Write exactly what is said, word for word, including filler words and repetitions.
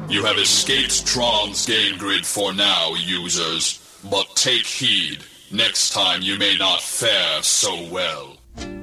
You have escaped Trom's game grid for now, users. But take heed. Next time you may not fare so well.